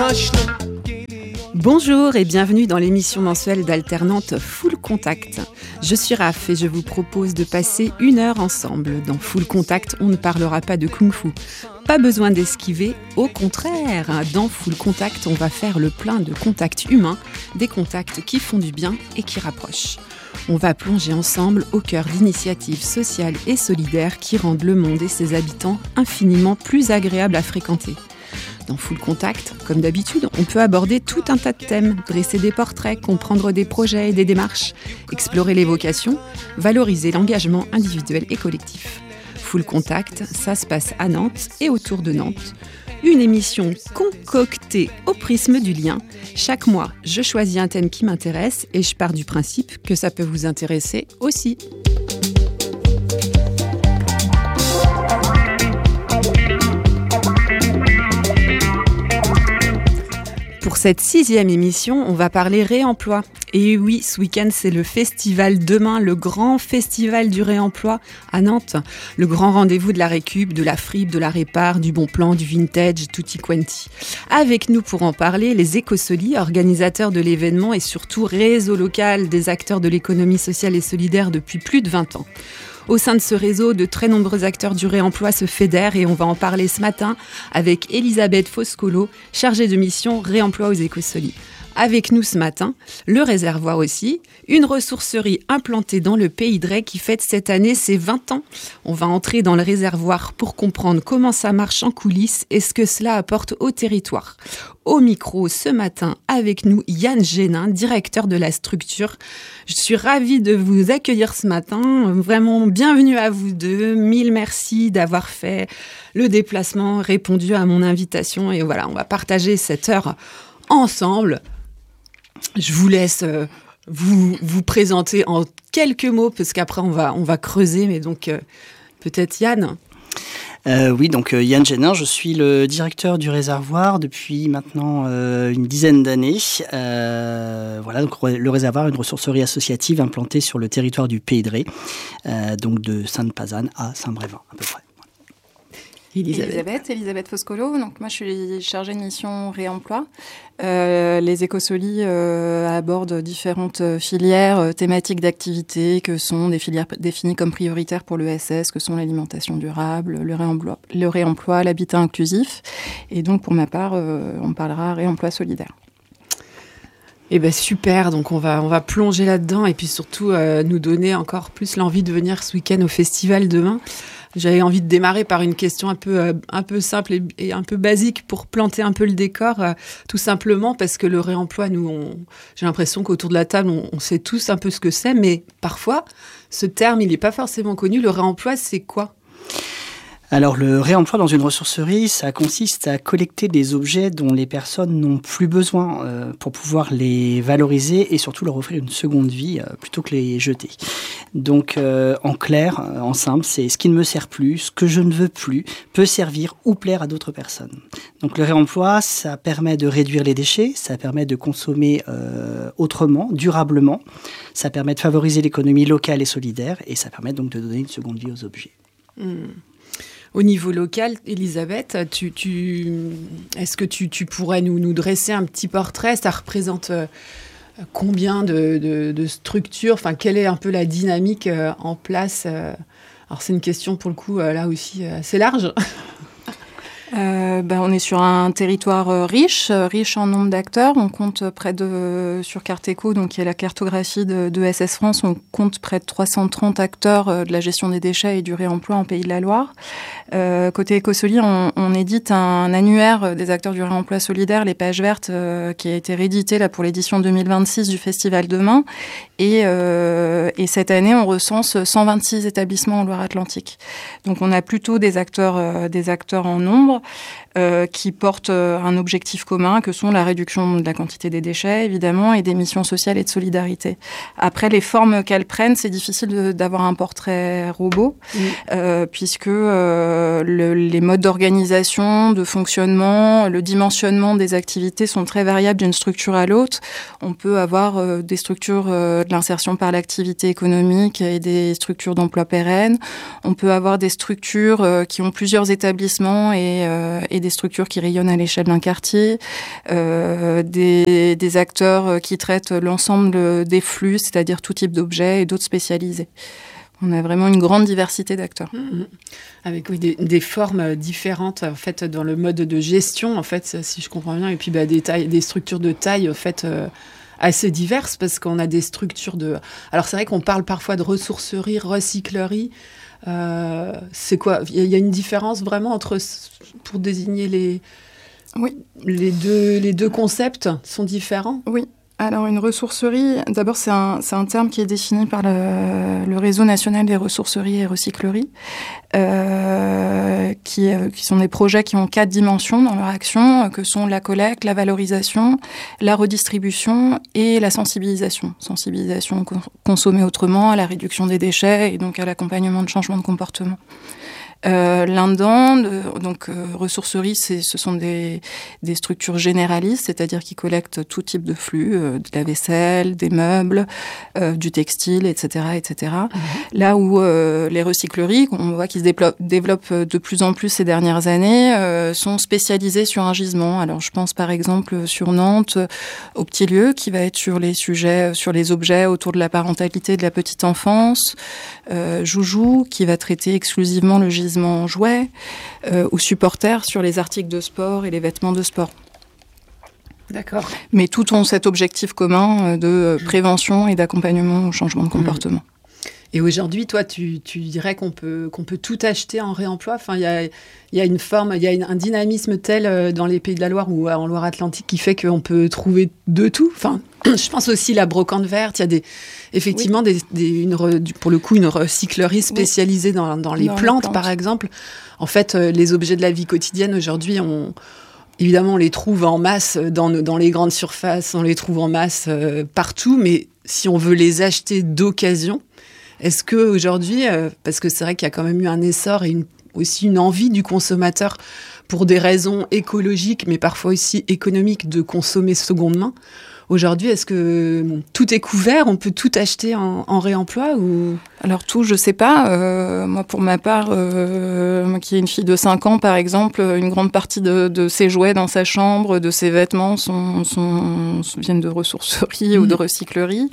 Bonjour et bienvenue dans l'émission mensuelle d'Alternante Full Contact. Je suis Raph et je vous propose de passer 1 heure ensemble. Dans Full Contact, on ne parlera pas de Kung-Fu. Pas besoin d'esquiver, au contraire. Dans Full Contact, on va faire le plein de contacts humains, des contacts qui font du bien et qui rapprochent. On va plonger ensemble au cœur d'initiatives sociales et solidaires qui rendent le monde et ses habitants infiniment plus agréables à fréquenter. Dans Full Contact, comme d'habitude, on peut aborder tout un tas de thèmes, dresser des portraits, comprendre des projets et des démarches, explorer les vocations, valoriser l'engagement individuel et collectif. Full Contact, ça se passe à Nantes et autour de Nantes. Une émission concoctée au prisme du lien. Chaque mois, je choisis un thème qui m'intéresse et je pars du principe que ça peut vous intéresser aussi. Pour cette 6e émission, on va parler réemploi. Et oui, ce week-end, c'est le festival Demain, le grand festival du réemploi à Nantes. Le grand rendez-vous de la récup, de la fripe, de la répare, du bon plan, du vintage, tutti quanti. Avec nous pour en parler, les Écosoli, organisateurs de l'événement et surtout réseau local des acteurs de l'économie sociale et solidaire depuis plus de 20 ans. Au sein de ce réseau, de très nombreux acteurs du réemploi se fédèrent et on va en parler ce matin avec Elisabeth Foscolo, chargée de mission réemploi aux Écosoli. Avec nous ce matin, le réservoir aussi, une ressourcerie implantée dans le Pays de Ré qui fête cette année ses 20 ans. On va entrer dans le réservoir pour comprendre comment ça marche en coulisses et ce que cela apporte au territoire. Au micro ce matin avec nous, Yann Génin, directeur de la structure. Je suis ravie de vous accueillir ce matin. Vraiment, bienvenue à vous deux. Mille merci d'avoir fait le déplacement, répondu à mon invitation. Et voilà, on va partager cette heure ensemble. Je vous laisse vous présenter en quelques mots, parce qu'après on va creuser, mais donc peut-être Yann. Oui, donc Yann Génin, je suis le directeur du réservoir depuis maintenant une dizaine d'années. Voilà, donc le réservoir est une ressourcerie associative implantée sur le territoire du Pays de Ré, donc de Sainte-Pazanne à Saint-Brévin à peu près. Elisabeth Foscolo. Donc moi, je suis chargée de mission réemploi. Les Écosoli abordent différentes filières thématiques d'activité que sont des filières définies comme prioritaires pour l'ESS, que sont l'alimentation durable, le réemploi, l'habitat inclusif. Et donc, pour ma part, on parlera réemploi solidaire. Eh ben super, donc on va plonger là-dedans et puis surtout nous donner encore plus l'envie de venir ce week-end au festival demain. J'avais envie de démarrer par une question un peu simple et un peu basique pour planter un peu le décor, tout simplement parce que le réemploi, j'ai l'impression qu'autour de la table, on sait tous un peu ce que c'est, mais parfois, ce terme, il n'est pas forcément connu. Le réemploi, c'est quoi ? Alors le réemploi dans une ressourcerie, ça consiste à collecter des objets dont les personnes n'ont plus besoin pour pouvoir les valoriser et surtout leur offrir une seconde vie plutôt que les jeter. Donc en clair, en simple, c'est ce qui ne me sert plus, ce que je ne veux plus, peut servir ou plaire à d'autres personnes. Donc le réemploi, ça permet de réduire les déchets, ça permet de consommer autrement, durablement, ça permet de favoriser l'économie locale et solidaire et ça permet donc de donner une seconde vie aux objets. Au niveau local, Elisabeth, est-ce que tu pourrais nous dresser un petit portrait ? Ça représente combien de structures ? Enfin, quelle est un peu la dynamique en place ? Alors, c'est une question, pour le coup, là aussi, assez large. On est sur un territoire riche en nombre d'acteurs. On compte sur Carteco, donc qui est la cartographie de SS France, on compte près de 330 acteurs de la gestion des déchets et du réemploi en Pays de la Loire. Côté Écosoli, on édite un annuaire des acteurs du réemploi solidaire, les pages vertes, qui a été réédité là pour l'édition 2026 du Festival Demain. Et cette année, on recense 126 établissements en Loire-Atlantique. Donc on a plutôt des acteurs en nombre. Qui portent un objectif commun, que sont la réduction de la quantité des déchets, évidemment, et des missions sociales et de solidarité. Après, les formes qu'elles prennent, c'est difficile d'avoir un portrait robot, puisque les modes d'organisation, de fonctionnement, le dimensionnement des activités sont très variables d'une structure à l'autre. On peut avoir des structures de l'insertion par l'activité économique et des structures d'emploi pérenne. On peut avoir des structures qui ont plusieurs établissements et et des structures qui rayonnent à l'échelle d'un quartier, des acteurs qui traitent l'ensemble des flux, c'est-à-dire tout type d'objets et d'autres spécialisés. On a vraiment une grande diversité d'acteurs. Avec des formes différentes en fait dans le mode de gestion en fait, si je comprends bien, et puis des structures de taille en fait assez diverses, parce qu'on a des structures de. Alors c'est vrai qu'on parle parfois de ressourcerie, recyclerie. C'est quoi ? Il y a une différence vraiment pour désigner les deux concepts sont différents ? Oui. Alors, une ressourcerie, d'abord, c'est un terme qui est défini par le Réseau national des ressourceries et recycleries, qui sont des projets qui ont 4 dimensions dans leur action, que sont la collecte, la valorisation, la redistribution et la sensibilisation. Sensibilisation consommer autrement, à la réduction des déchets et donc à l'accompagnement de changements de comportement. Là-dedans, ressourcerie, ce sont des structures généralistes, c'est-à-dire qui collectent tout type de flux, de la vaisselle, des meubles, du textile, etc., etc. Là où les recycleries, on voit qu'ils se développent de plus en plus ces dernières années, sont spécialisées sur un gisement. Alors, je pense par exemple sur Nantes, au Petit Lieu, qui va être sur les sujets, sur les objets autour de la parentalité de la petite enfance, Joujou, qui va traiter exclusivement le gisement jouets, ou supporters sur les articles de sport et les vêtements de sport. D'accord. Mais tout ont cet objectif commun de prévention et d'accompagnement au changement de comportement. Et aujourd'hui, toi, tu dirais qu'on peut tout acheter en réemploi. Enfin, il y a une forme, il y a un dynamisme tel dans les Pays de la Loire ou en Loire-Atlantique qui fait qu'on peut trouver de tout. Enfin, je pense aussi à la brocante verte. Il y a effectivement pour le coup une recyclerie spécialisée dans les plantes, par exemple. En fait, les objets de la vie quotidienne aujourd'hui, évidemment, on les trouve en masse dans les grandes surfaces, on les trouve en masse partout. Mais si on veut les acheter d'occasion, est-ce qu'aujourd'hui, parce que c'est vrai qu'il y a quand même eu un essor et aussi une envie du consommateur pour des raisons écologiques, mais parfois aussi économiques, de consommer seconde main, aujourd'hui, est-ce que tout est couvert ? On peut tout acheter en réemploi ou... Alors tout, je sais pas. Moi, pour ma part, moi qui ai une fille de 5 ans, par exemple, une grande partie de ses jouets dans sa chambre, de ses vêtements viennent de ressourcerie ou de recyclerie.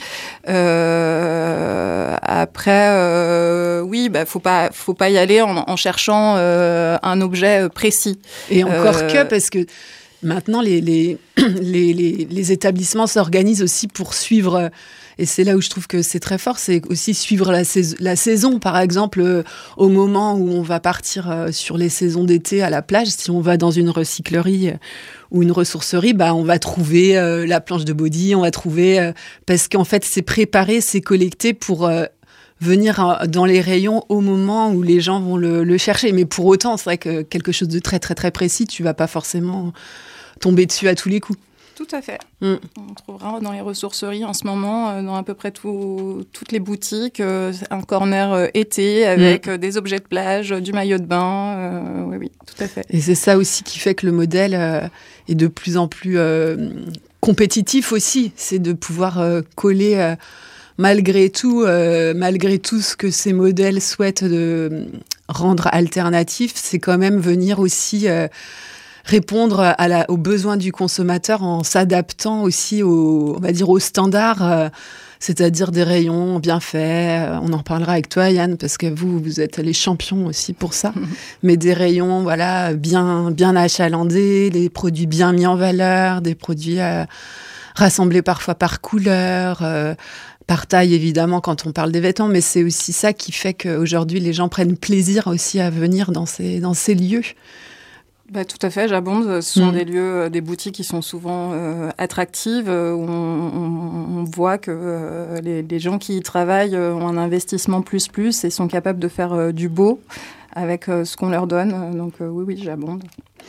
Après, oui, faut pas y aller en cherchant un objet précis. Et encore parce que maintenant, les établissements s'organisent aussi pour suivre, et c'est là où je trouve que c'est très fort, c'est aussi suivre la saison. Par exemple, au moment où on va partir sur les saisons d'été à la plage, si on va dans une recyclerie ou une ressourcerie, on va trouver la planche de body, on va trouver... parce qu'en fait, c'est préparé, c'est collecté pour... venir dans les rayons au moment où les gens vont le chercher. Mais pour autant, c'est vrai que quelque chose de très, très, très précis, tu vas pas forcément tomber dessus à tous les coups. Tout à fait. On trouvera dans les ressourceries en ce moment, dans à peu près toutes les boutiques, un corner été avec des objets de plage, du maillot de bain. Oui, tout à fait. Et c'est ça aussi qui fait que le modèle est de plus en plus compétitif aussi. C'est de pouvoir coller... Malgré tout ce que ces modèles souhaitent de rendre alternatif, c'est quand même venir aussi répondre aux besoins du consommateur en s'adaptant aussi aux standards, c'est-à-dire des rayons bien faits. On en parlera avec toi, Yann, parce que vous êtes les champions aussi pour ça. Mais des rayons, bien achalandés, des produits bien mis en valeur, des produits rassemblés parfois par couleur. Par taille, évidemment, quand on parle des vêtements, mais c'est aussi ça qui fait qu'aujourd'hui, les gens prennent plaisir aussi à venir dans ces lieux. Tout à fait, j'abonde. Ce sont des lieux, des boutiques qui sont souvent attractives, où on voit que les gens qui y travaillent ont un investissement plus et sont capables de faire du beau avec ce qu'on leur donne. Donc oui, j'abonde.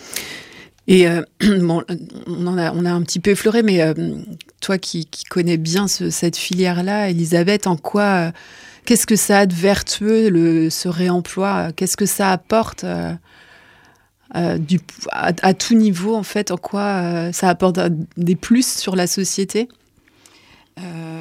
Et on a un petit peu effleuré, mais toi qui connais bien cette filière-là, Elisabeth, qu'est-ce que ça a de vertueux, ce réemploi ? Qu'est-ce que ça apporte à tout niveau, en fait ? En quoi ça apporte des plus sur la société ?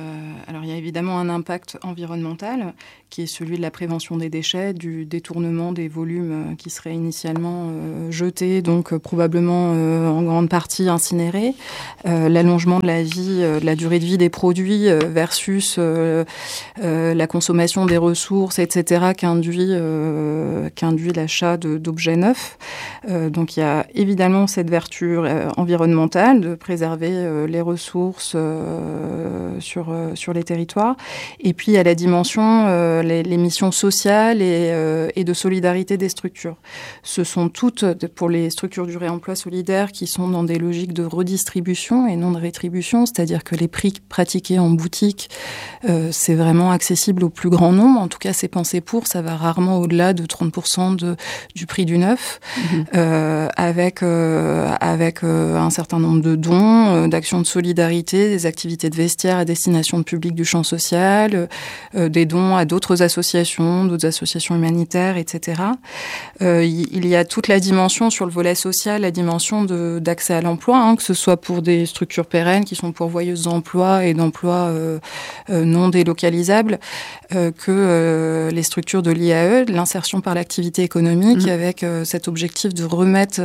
Alors, il y a évidemment un impact environnemental qui est celui de la prévention des déchets, du détournement des volumes qui seraient initialement jetés, donc probablement en grande partie incinérés, l'allongement de la vie, de la durée de vie des produits versus la consommation des ressources, etc., qu'induit l'achat d'objets neufs. Donc, il y a évidemment cette vertu environnementale de préserver les ressources sur les territoires. Et puis, il y a la dimension, les missions sociales et de solidarité des structures. Ce sont toutes, pour les structures du réemploi solidaire, qui sont dans des logiques de redistribution et non de rétribution, c'est-à-dire que les prix pratiqués en boutique, c'est vraiment accessible au plus grand nombre. En tout cas, c'est pensé pour. Ça va rarement au-delà de 30% du prix du neuf, avec un certain nombre de dons, d'actions de solidarité, des activités de vestiaire à destination de public du champ social, des dons à d'autres associations humanitaires, etc. Il y a toute la dimension sur le volet social, la dimension d'accès à l'emploi, que ce soit pour des structures pérennes qui sont pourvoyeuses d'emplois et d'emplois non délocalisables, que les structures de l'IAE, de l'insertion par l'activité économique, avec cet objectif de remettre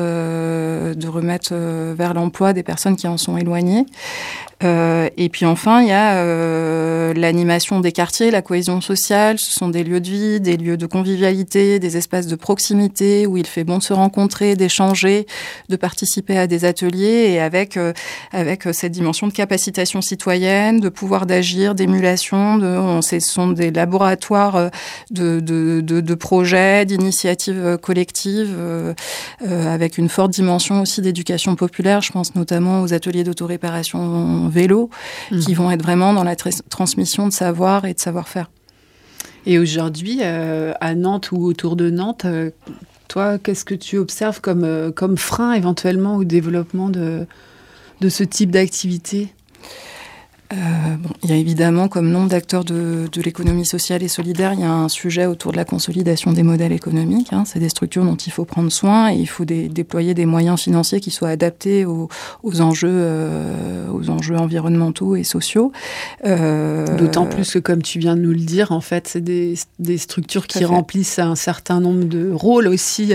vers l'emploi des personnes qui en sont éloignées. Et puis enfin, il y a l'animation des quartiers, la cohésion sociale. Ce sont des lieux de vie, des lieux de convivialité, des espaces de proximité où il fait bon de se rencontrer, d'échanger, de participer à des ateliers, et avec cette dimension de capacitation citoyenne, de pouvoir d'agir, d'émulation. Ce sont des laboratoires de projets, d'initiatives collectives, avec une forte dimension aussi d'éducation populaire. Je pense notamment aux ateliers d'autoréparation vélo, qui vont être vraiment dans la transmission de savoir et de savoir-faire. Et aujourd'hui, à Nantes ou autour de Nantes, toi, qu'est-ce que tu observes comme frein éventuellement au développement de ce type d'activité ? Il y a évidemment, comme nombre d'acteurs de l'économie sociale et solidaire, il y a un sujet autour de la consolidation des modèles économiques. C'est des structures dont il faut prendre soin, et il faut déployer des moyens financiers qui soient adaptés aux enjeux environnementaux et sociaux. D'autant plus que, comme tu viens de nous le dire, en fait, c'est des structures qui remplissent un certain nombre de rôles aussi,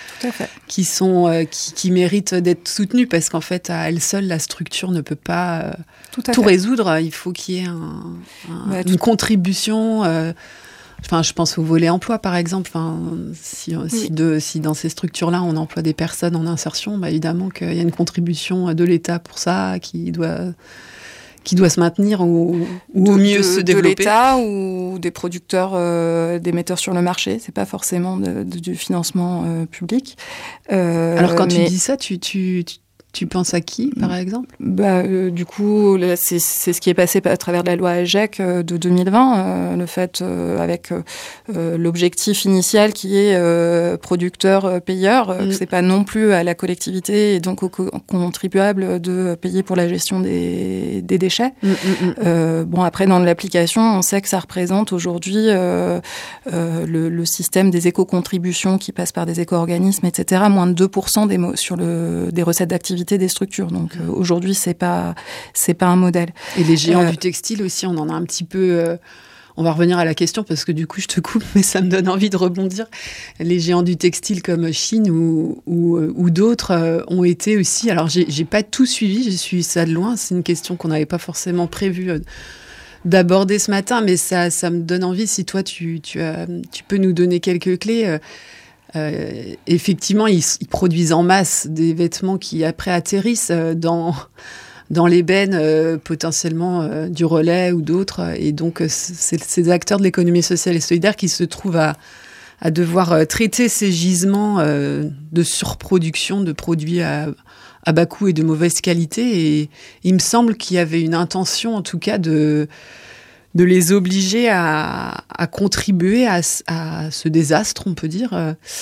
qui méritent d'être soutenues, parce qu'en fait, à elle seule, la structure ne peut pas tout résoudre. Il faut qu'il y ait une contribution. Je pense au volet emploi, par exemple. Si dans ces structures-là, on emploie des personnes en insertion, évidemment qu'il y a une contribution de l'État pour ça, qui doit se maintenir ou au mieux se développer. De l'État ou des producteurs, des metteurs sur le marché. C'est pas forcément du financement public. Alors quand tu dis ça, tu penses à qui, par exemple ? Du coup, c'est ce qui est passé à travers la loi AGEC de 2020, le fait avec l'objectif initial qui est producteur-payeur, c'est pas non plus à la collectivité et donc aux contribuables de payer pour la gestion des déchets. Après, dans l'application, on sait que ça représente aujourd'hui le système des éco-contributions qui passent par des éco-organismes, etc., moins de 2% sur des recettes d'activité des structures. Donc aujourd'hui, c'est pas un modèle. Et les géants du textile aussi, on en a un petit peu... on va revenir à la question parce que du coup, je te coupe, mais ça me donne envie de rebondir. Les géants du textile comme Chine ou d'autres ont été aussi... Alors, j'ai pas tout suivi, j'ai suivi ça de loin. C'est une question qu'on n'avait pas forcément prévu d'aborder ce matin, mais ça me donne envie. Si toi, tu peux nous donner quelques clés... effectivement, ils produisent en masse des vêtements qui après atterrissent dans l'ébène potentiellement du Relais ou d'autres. Et donc, c'est ces acteurs de l'économie sociale et solidaire qui se trouvent à devoir traiter ces gisements de surproduction de produits à bas coût et de mauvaise qualité. Et il me semble qu'il y avait une intention, en tout cas, de les obliger à contribuer à ce désastre, on peut dire.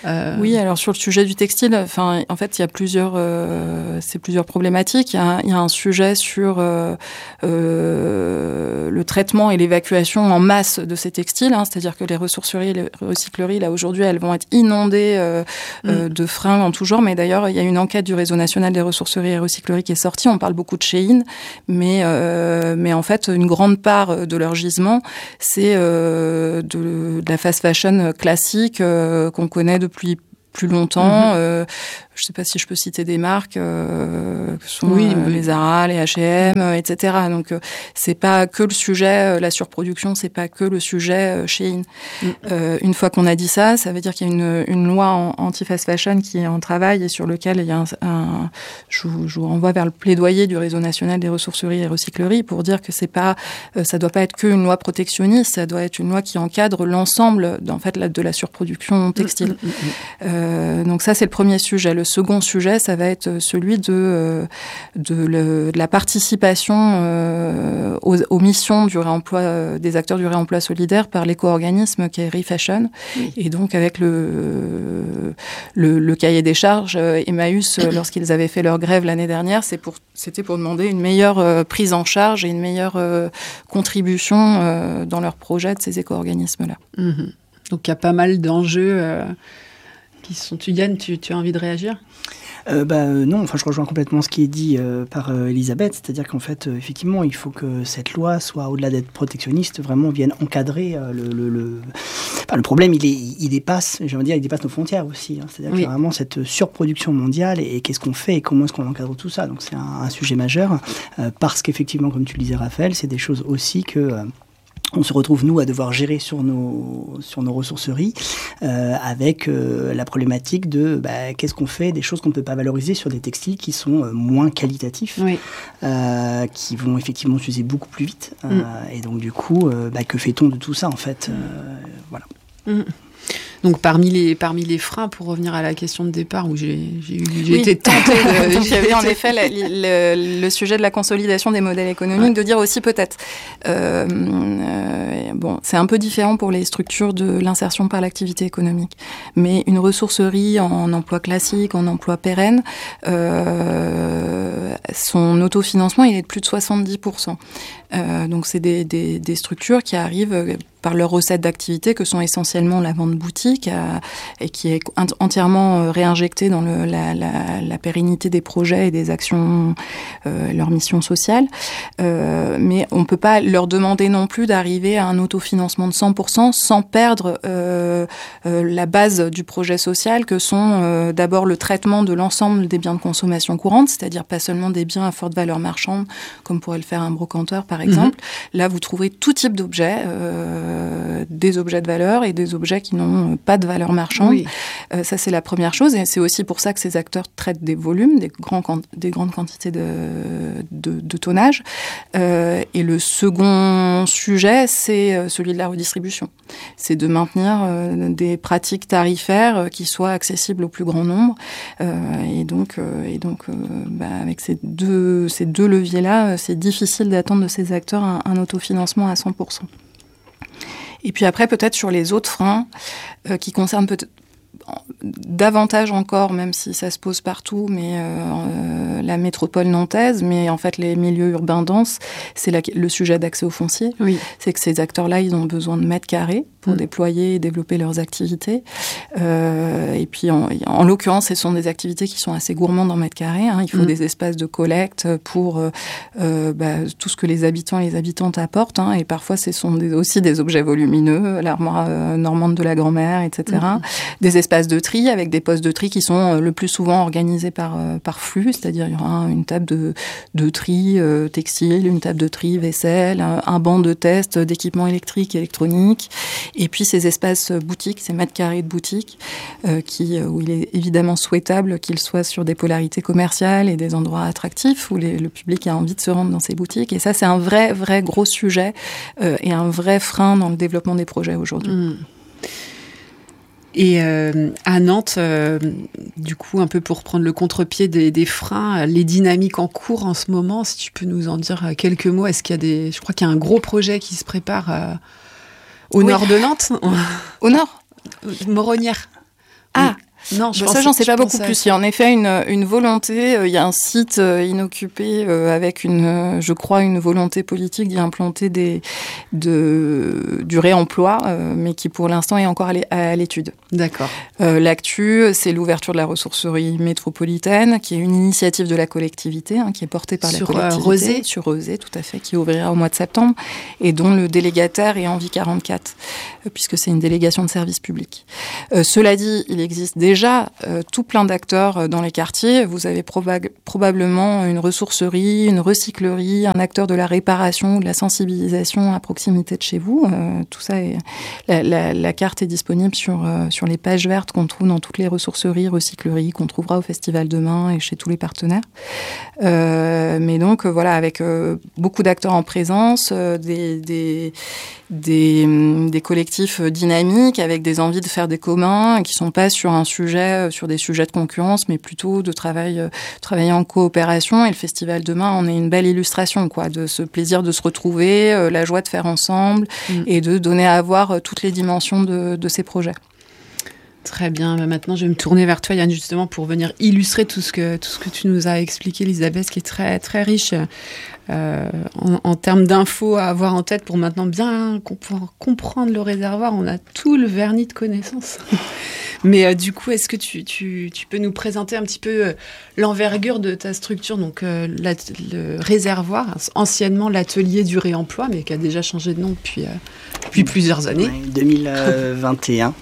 Oui, alors sur le sujet du textile, en fait, il y a plusieurs problématiques. Il y a un sujet sur le traitement et l'évacuation en masse de ces textiles, c'est-à-dire que les ressourceries et les recycleries, là aujourd'hui, elles vont être inondées de fringues en tout genre. Mais d'ailleurs, il y a une enquête du Réseau national des ressourceries et recycleries qui est sortie. On parle beaucoup de Shein, mais en fait, une grande part de leur gisement, c'est de la fast fashion classique qu'on connaît depuis plus longtemps. Je ne sais pas si je peux citer des marques, que sont les Zara, les H&M, etc. Donc, c'est pas que le sujet, la surproduction, c'est pas que le sujet Shein. Une fois qu'on a dit ça, ça veut dire qu'il y a une loi anti-fast fashion qui est en travail et sur lequel il y a je vous renvoie vers le plaidoyer du Réseau national des ressourceries et recycleries pour dire que c'est pas, ça doit pas être qu'une loi protectionniste, ça doit être une loi qui encadre l'ensemble, en fait, de la surproduction textile. Donc ça, c'est le premier sujet. Le second sujet, ça va être celui de la participation aux missions du réemploi des acteurs du réemploi solidaire par l'éco-organisme qui est Refashion. Et donc avec le cahier des charges, Emmaüs, lorsqu'ils avaient fait leur grève l'année dernière, c'était pour demander une meilleure prise en charge et une meilleure contribution dans leur projet de ces éco-organismes-là. Donc il y a pas mal d'enjeux qui sont... Yann, tu as envie de réagir ? Non, je rejoins complètement ce qui est dit par Elisabeth, c'est-à-dire qu'en fait, effectivement, il faut que cette loi soit, au-delà d'être protectionniste, vraiment vienne encadrer le problème. Il dépasse nos frontières aussi. C'est-à-dire qu'il y a vraiment cette surproduction mondiale et qu'est-ce qu'on fait et comment est-ce qu'on encadre tout ça. Donc c'est un sujet majeur parce qu'effectivement, comme tu le disais, Raphaël, c'est des choses aussi que... on se retrouve, nous, à devoir gérer sur nos ressourceries avec la problématique de qu'est-ce qu'on fait des choses qu'on ne peut pas valoriser sur des textiles qui sont moins qualitatifs, qui vont effectivement s'user beaucoup plus vite. Et donc, du coup, que fait-on de tout ça, en fait voilà. Donc parmi les freins, pour revenir à la question de départ où j'ai été tentée de... Donc il y avait en effet le sujet de la consolidation des modèles économiques, de dire aussi peut-être, c'est un peu différent pour les structures de l'insertion par l'activité économique, mais une ressourcerie en emploi classique, en emploi pérenne, son autofinancement il est de plus de 70%. Donc c'est des structures qui arrivent par leurs recettes d'activité, que sont essentiellement la vente boutique, et qui est entièrement réinjectée dans la pérennité des projets et des actions, leur mission sociale. Mais on ne peut pas leur demander non plus d'arriver à un autofinancement de 100% sans perdre la base du projet social, que sont d'abord le traitement de l'ensemble des biens de consommation courante, c'est-à-dire pas seulement des biens à forte valeur marchande, comme pourrait le faire un brocanteur par exemple. Là, vous trouverez tout type d'objets, des objets de valeur et des objets qui n'ont pas de valeur marchande. Ça, c'est la première chose. Et c'est aussi pour ça que ces acteurs traitent des volumes, des grandes quantités de tonnage. Et le second sujet, c'est celui de la redistribution. C'est de maintenir des pratiques tarifaires qui soient accessibles au plus grand nombre. Et donc, avec ces deux leviers-là, c'est difficile d'attendre de ces acteurs un autofinancement à 100%. Et puis après, peut-être sur les autres freins qui concernent peut-être davantage encore, même si ça se pose partout, mais la métropole nantaise, mais en fait les milieux urbains denses, c'est le sujet d'accès au foncier. C'est que ces acteurs-là, ils ont besoin de mètres carrés pour déployer et développer leurs activités. Et puis, en l'occurrence, ce sont des activités qui sont assez gourmandes en mètres carrés. Il faut des espaces de collecte pour tout ce que les habitants et les habitantes apportent. Et parfois, ce sont aussi des objets volumineux, l'armoire normande de la grand-mère, etc. Des espaces de tri avec des postes de tri qui sont le plus souvent organisés par flux, c'est-à-dire il y aura une table de tri textile, une table de tri vaisselle, un banc de test d'équipements électriques et électroniques, et puis ces espaces boutiques, ces mètres carrés de boutiques où il est évidemment souhaitable qu'ils soient sur des polarités commerciales et des endroits attractifs où le public a envie de se rendre dans ces boutiques. Et ça, c'est un vrai gros sujet et un vrai frein dans le développement des projets aujourd'hui. Et à Nantes, du coup, un peu pour prendre le contre-pied des freins, les dynamiques en cours en ce moment, si tu peux nous en dire quelques mots. Est-ce qu'il y a je crois qu'il y a un gros projet qui se prépare au nord de Nantes. Au nord ? Moronnière. Ah. Non, ça, j'en sais pas beaucoup plus. Il y a en effet une volonté. Il y a un site inoccupé avec je crois, une volonté politique d'y implanter du réemploi, mais qui pour l'instant est encore à l'étude. D'accord. L'actu, c'est l'ouverture de la ressourcerie métropolitaine, qui est une initiative de la collectivité, qui est portée par la collectivité. Sur Rezé, tout à fait, qui ouvrira au mois de septembre, et dont le délégataire est Envie 44, puisque c'est une délégation de service public. Cela dit, il existe déjà tout plein d'acteurs dans les quartiers. Vous avez probablement une ressourcerie, une recyclerie, un acteur de la réparation ou de la sensibilisation à proximité de chez vous. Tout ça, la carte est disponible sur les pages vertes qu'on trouve dans toutes les ressourceries, recycleries, qu'on trouvera au Festival Demain et chez tous les partenaires. Mais donc, voilà, avec beaucoup d'acteurs en présence, des collectifs dynamiques avec des envies de faire des communs qui sont pas sur des sujets de concurrence, mais plutôt de travailler en coopération. Et le Festival Demain en est une belle illustration, de ce plaisir de se retrouver, la joie de faire ensemble et de donner à voir toutes les dimensions de ces projets. Très bien. Maintenant, je vais me tourner vers toi, Yann, justement, pour venir illustrer tout ce que tu nous as expliqué, Elisabeth, qui est très, très riche en termes d'infos à avoir en tête pour maintenant bien comprendre le réservoir. On a tout le vernis de connaissances. Mais du coup, est-ce que tu peux nous présenter un petit peu l'envergure de ta structure, donc le réservoir, anciennement l'atelier du réemploi, mais qui a déjà changé de nom depuis plusieurs années. 2021.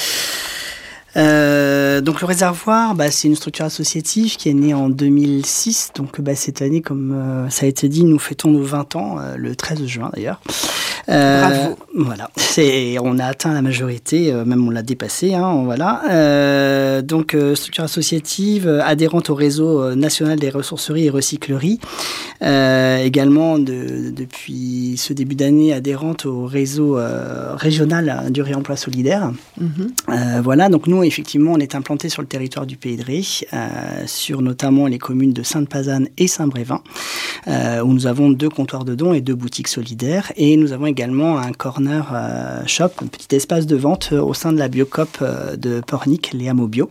Donc le réservoir, c'est une structure associative qui est née en 2006. Donc cette année, comme ça a été dit, nous fêtons nos 20 ans, le 13 juin d'ailleurs. Bravo. Voilà, on a atteint la majorité, même on l'a dépassé. Voilà. Donc structure associative adhérente au réseau national des ressourceries et recycleries. Également depuis ce début d'année adhérente au réseau régional du réemploi solidaire. Voilà, donc nous effectivement on est implanté sur le territoire du Pays de Ré, sur notamment les communes de Sainte-Pazanne et Saint-Brévin, où nous avons 2 comptoirs de dons et 2 boutiques solidaires, et nous avons également un corner shop, un petit espace de vente au sein de la Biocoop de Pornic, les hameaux bio.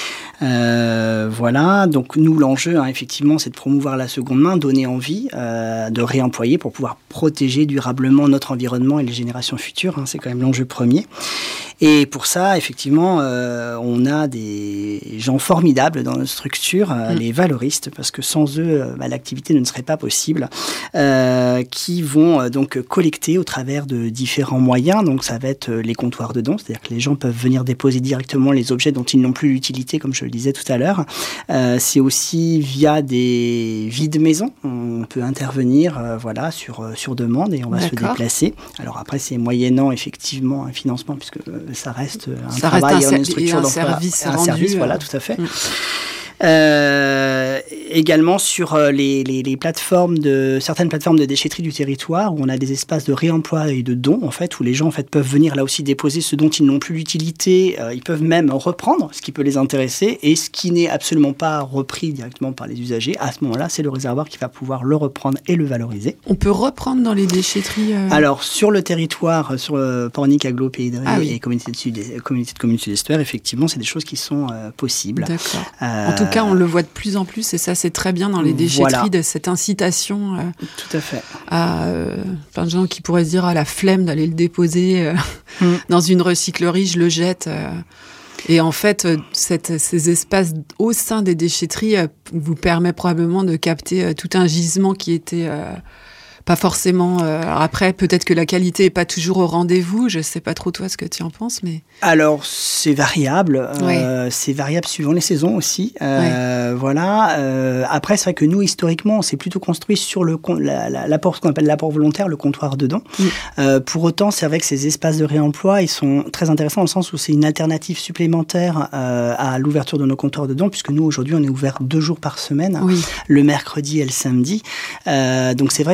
Voilà, donc nous l'enjeu effectivement c'est de promouvoir la seconde main, donner envie de réemployer pour pouvoir protéger durablement notre environnement et les générations futures, c'est quand même l'enjeu premier. Et pour ça, effectivement, on a des gens formidables dans notre structure, les valoristes, parce que sans eux, l'activité ne serait pas possible, qui vont donc collecter au travers de différents moyens. Donc ça va être les comptoirs de dons, c'est-à-dire que les gens peuvent venir déposer directement les objets dont ils n'ont plus l'utilité, comme je le disais tout à l'heure. C'est aussi via des vides maisons. On peut intervenir sur demande et on va se déplacer. Alors après, c'est moyennant effectivement un financement, puisque ça reste un travail, une structure d'emploi, un service, voilà, tout à fait. Également sur les plateformes certaines plateformes de déchetterie du territoire, où on a des espaces de réemploi et de dons, en fait, où les gens peuvent venir là aussi déposer ce dont ils n'ont plus l'utilité. Ils peuvent même reprendre ce qui peut les intéresser, et ce qui n'est absolument pas repris directement par les usagers. À ce moment-là, c'est le réservoir qui va pouvoir le reprendre et le valoriser. On peut reprendre dans les déchetteries Alors, sur le territoire, sur Pornic, Aglo, Pays de Ré et communauté de communes sud-estuaires, effectivement, c'est des choses qui sont possibles. D'accord. En tout cas, on le voit de plus en plus, et ça, c'est très bien dans les déchetteries, de cette incitation tout à fait. À plein de gens qui pourraient se dire la flemme d'aller le déposer dans une recyclerie, je le jette. Et en fait, ces espaces au sein des déchetteries vous permet probablement de capter tout un gisement qui était pas forcément. Alors après, peut-être que la qualité est pas toujours au rendez-vous. Je sais pas trop toi ce que tu en penses, mais. Alors c'est variable. C'est variable suivant les saisons aussi. Voilà. Après, c'est vrai que nous historiquement, on s'est plutôt construit sur l'apport, ce qu'on appelle l'apport volontaire, le comptoir de dons. Pour autant, c'est vrai que ces espaces de réemploi, ils sont très intéressants dans le sens où c'est une alternative supplémentaire à l'ouverture de nos comptoirs de dons, puisque nous aujourd'hui, on est ouvert 2 jours par semaine, le mercredi et le samedi. Donc c'est vrai qu'en dehors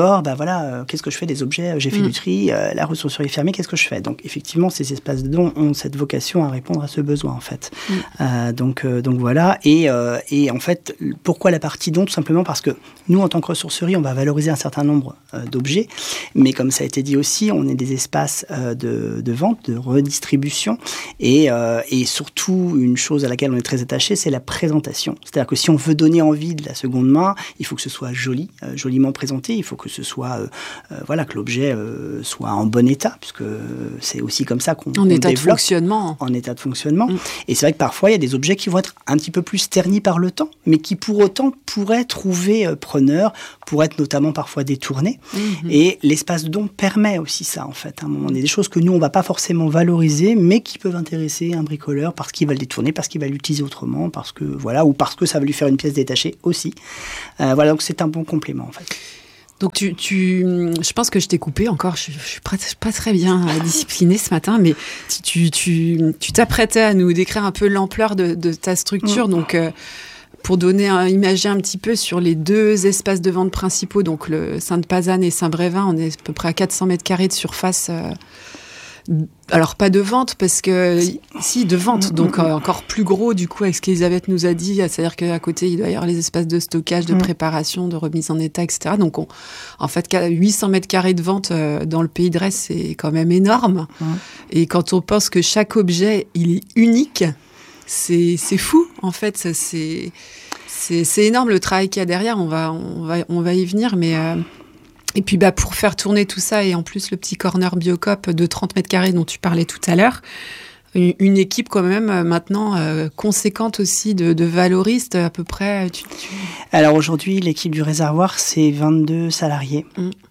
d'abord, qu'est-ce que je fais des objets? J'ai fait du tri, la ressourcerie est fermée, qu'est-ce que je fais? Donc effectivement, ces espaces de don ont cette vocation à répondre à ce besoin en fait. Donc voilà. Et en fait, pourquoi la partie don? Tout simplement parce que nous, en tant que ressourcerie, on va valoriser un certain nombre d'objets, mais comme ça a été dit aussi, on est des espaces de vente, de redistribution, et surtout une chose à laquelle on est très attaché, c'est la présentation. C'est-à-dire que si on veut donner envie de la seconde main, il faut que ce soit joli, joliment présenté, il faut que ce soit, que l'objet soit en bon état, puisque c'est aussi comme ça qu'on développe. En état de fonctionnement. Et c'est vrai que parfois, il y a des objets qui vont être un petit peu plus ternis par le temps, mais qui pour autant pourraient trouver preneur, pourraient être notamment parfois détournés. Et l'espace de don permet aussi ça, en fait. À un moment donné, des choses que nous, on ne va pas forcément valoriser, mais qui peuvent intéresser un bricoleur parce qu'il va le détourner, parce qu'il va l'utiliser autrement, parce que ça va lui faire une pièce détachée aussi. Donc c'est un bon complément, en fait. Donc je pense que je t'ai coupé encore, je suis pas très bien disciplinée ce matin, mais tu t'apprêtais à nous décrire un peu l'ampleur de ta structure, donc pour imager un petit peu sur les deux espaces de vente principaux, donc le Sainte-Pazanne et Saint-Brévin, on est à peu près à 400 mètres carrés de surface. Alors pas de vente, parce que si, de vente, donc encore plus gros du coup avec ce qu'Elisabeth nous a dit, c'est-à-dire qu'à côté il doit y avoir les espaces de stockage, de préparation, de remise en état, etc. Donc en fait 800 mètres carrés de vente dans le Pays de Retz, c'est quand même énorme. Et quand on pense que chaque objet il est unique, c'est fou en fait. C'est énorme le travail qu'il y a derrière. On va y venir, mais et puis pour faire tourner tout ça, et en plus le petit corner Biocoop de 30 mètres carrés dont tu parlais tout à l'heure, une équipe quand même maintenant conséquente aussi de valoristes à peu près. Alors aujourd'hui, l'équipe du réservoir, c'est 22 salariés.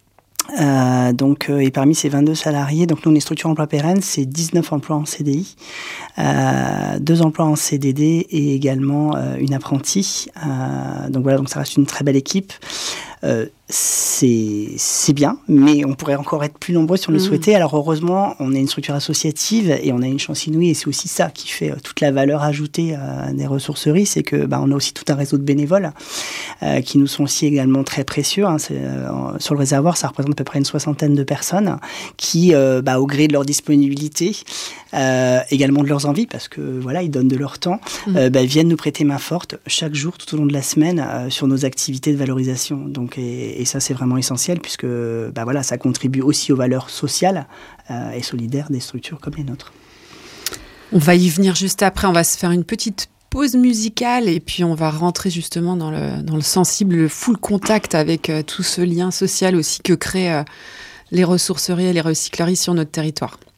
Et parmi ces 22 salariés, donc nous on est structure emploi pérenne, c'est 19 emplois en CDI, 2 emplois en CDD et également une apprentie. Donc ça reste une très belle équipe. C'est bien, mais on pourrait encore être plus nombreux si on le souhaitait. Alors heureusement, on est une structure associative et on a une chance inouïe, et c'est aussi ça qui fait toute la valeur ajoutée des ressourceries, c'est que on a aussi tout un réseau de bénévoles qui nous sont aussi également très précieux. Sur le réservoir, ça représente à peu près une 60aine de personnes qui, au gré de leur disponibilité, également de leurs envies, parce que ils donnent de leur temps, viennent nous prêter main forte chaque jour tout au long de la semaine sur nos activités de valorisation. Donc et ça c'est vraiment essentiel, puisque ça contribue aussi aux valeurs sociales et solidaires des structures comme les nôtres. On va y venir juste après, on va se faire une petite pause musicale et puis on va rentrer justement dans le sensible, le full contact avec tout ce lien social aussi que créent les ressourceries et les recycleries sur notre territoire.